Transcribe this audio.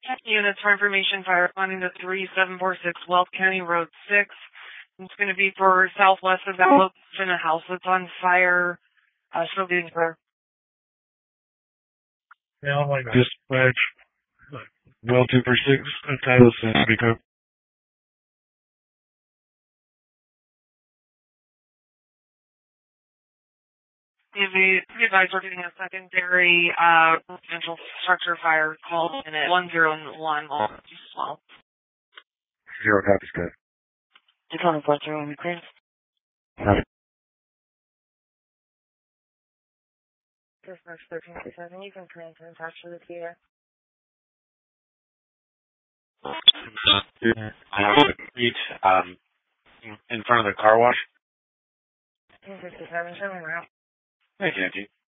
Units for information, fire responding to 3746 Wealth County Road 6. It's going to be for southwest of that location, a house that's on fire. Still getting clear. Dispatch, well 246, title says speaker. The advisor we're getting a secondary residential structure fire call in at 101 well. 0 copies, good. Dakota 431 clear. Copy. Dispatch 1357, you can connect and touch with the theater. In front of the car wash. 1057, showing route. Thank you, Angie.